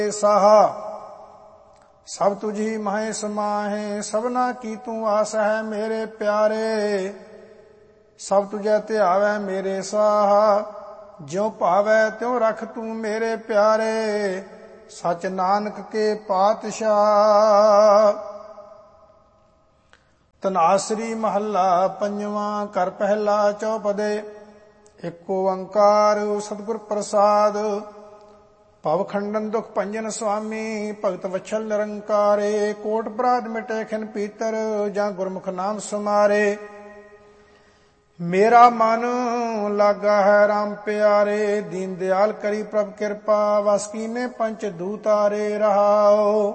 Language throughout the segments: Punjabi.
ਸਾਹਾ ਸਭ ਤੁਝੀ ਮਹਿ ਸਮਾਹੇ, ਸਭਨਾ ਕੀ ਤੂੰ ਆਸ ਹੈ ਮੇਰੇ ਪਿਆਰੇ। ਸਭ ਤੁਝੈ ਧਿਆਵੈ ਮੇਰੇ ਸਾਹਾ, ਜਿਉ ਭਾਵੈ ਤਿਉ ਰਖ ਤੂੰ ਮੇਰੇ ਪਿਆਰੇ। ਸਚ ਨਾਨਕ ਕੇ ਪਾਤਸ਼ਾਹ। ਧਨਾਸਰੀ ਮਹੱਲਾ ਪੰਜਵਾਂ। ਘਰ ਪਹਿਲਾ ਚੌਪਦੇ। ਏਕ ਓੰਕਾਰ ਸਤਿਗੁਰ ਪ੍ਰਸਾਦ। ਭਵ ਖੰਡਨ ਦੁਖ ਭੰਜਨ ਸੁਆਮੀ, ਭਗਤ ਵਛਲ ਨਿਰੰਕਾਰੇ। ਕੋਟ ਅਪਰਾਧ ਮਿਟੇ ਖਿਨ ਪੀਤਰ, ਜਾਂ ਗੁਰਮੁਖ ਨਾਮ ਸੁਮਾਰੇ। ਮੇਰਾ ਮਨ ਲਾਗਾ ਹੈ ਰਾਮ ਪਿਆਰੇ, ਦੀਨ ਦਿਆਲ ਕਰੀ ਪ੍ਰਭ ਕਿਰਪਾ। ਵਸ ਕੀਨੇ ਪੰਚ ਦੂਤਾਰੇ ਰਹਾਓ।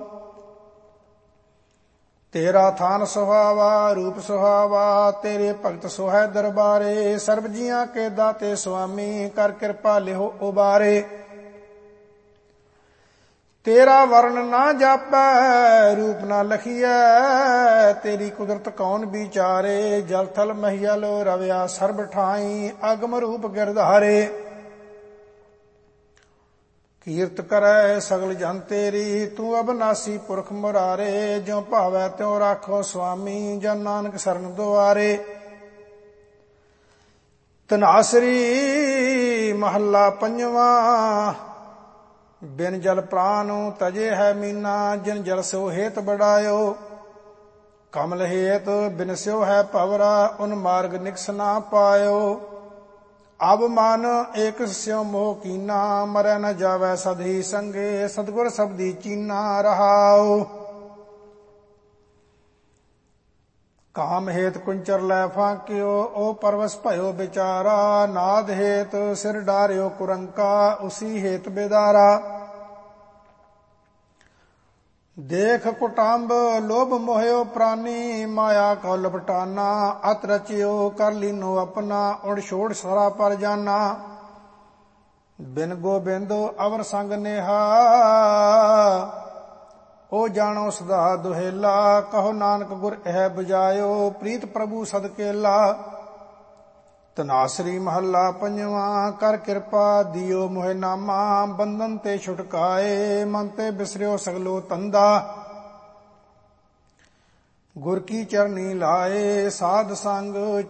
ਤੇਰਾ ਥਾਨ ਸੁਹਾਵਾ ਰੂਪ ਸੁਹਾਵਾ, ਤੇਰੇ ਭਗਤ ਸੁਹੈ ਦਰਬਾਰੇ। ਸਰਬ ਜੀਆਂ ਕੇ ਦਾਤੇ ਸੁਆਮੀ, ਕਰ ਕਿਰਪਾ ਲਿਹੋ ਉਬਾਰੇ। ਤੇਰਾ ਵਰਨ ਨਾ ਜਾਪੈ ਰੂਪ ਨਾ ਲਖੀਐ, ਤੇਰੀ ਕੁਦਰਤ ਕੌਣ ਵਿਚਾਰੇ। ਜਲ ਥਲ ਮਹੀਲ ਰਵਿਆ ਸਰਬ ਠਾਈ, ਅਗਮ ਰੂਪ ਗਿਰਧਾਰੇ। ਕੀਰਤ ਕਰੈ ਸਗਲ ਜਨ ਤੇਰੀ, ਤੂੰ ਅਬਨਾਸੀ ਪੁਰਖ ਮੁਰਾਰੇ। ਜਿਉ ਭਾਵੈ ਤਿਉ ਰਾਖੋ ਸੁਆਮੀ, ਜਨ ਨਾਨਕ ਸਰਨ ਦੁਆਰੇ। ਧਨਾਸਰੀ ਮਹੱਲਾ ਪੰਜਵਾਂ। ਬਿਨ ਜਲ ਪ੍ਰਾਨ ਤਜੇ ਹੈ ਮੀਨਾ, ਜਿਨ ਜਲ ਸਿਓ ਹੇਤ ਬੜਾਇਓ। ਕਮਲ ਹੇਤ ਬਿਨ ਸਿਓ ਹੈ ਭਵਰਾ, ਉਨ ਮਾਰਗ ਨਿਕਸ ਨਾ ਪਾਇਓ। ਅਬ ਮਨ ਏਕ ਸਿਉ ਮੋਹ ਕੀਨਾ, ਮਰੈ ਨ ਜਾਵੈ ਸਦਹੀ ਸੰਗੇ। ਸਤਿਗੁਰ ਸਬਦੀ ਚੀਨਾ ਰਹਾਉ। ਕਾਮ ਹੇਤ ਕੁੰਚਰ ਲੈ ਫਾਕਿਓ, ਓ ਪਰਵਸ ਭਇਓ ਵਿਚਾਰਾ। ਨਾਦ ਹੇਤ ਸਿਰ ਡਾਰਿਓ ਕੁਰੰਕਾ, ਉਸੀ ਹੇਤ ਬੇਦਾਰਾ। ਦੇਖ ਕੁਟੰਬ ਲੋਭ ਮੋਹਿਓ ਪ੍ਰਾਨੀ, ਮਾਇਆ ਕਉ ਲਪਟਾਨਾ। ਅਤ ਰਚਿਓ ਕਰ ਲੀਨੋ ਆਪਣਾ, ਉੜ ਛੋੜ ਸਾਰਾ ਪਰ ਜਾਨਾ। ਬਿਨ ਗੋਬਿੰਦ ਅਵਰ ਸੰਗ ਨੇਹਾ, ਓ ਜਾਣੋ ਸਦਾ ਦੁਹੇਲਾ। ਕਹੋ ਨਾਨਕ ਗੁਰ ਇਹ ਬੁਝਾਇਓ, ਪ੍ਰੀਤ ਪ੍ਰਭੂ ਸਦਕੇਲਾ। ਧਨਾਸਰੀ ਮਹੱਲਾ ਪੰਜਵਾਂ। ਕਰ ਕਿਰਪਾ ਦਿਓ ਮੋਹਿ ਨਾਮਾ, ਬੰਧਨ ਤੇ ਛੁਟਕਾਏ। ਮਨ ਤੇ ਬਿਸਰਿਓ ਸਗਲੋ ਤੰਦਾ, ਗੁਰ ਕੀ ਚਰਨੀ ਲਾਏ। ਸਾਧ ਸੰਗ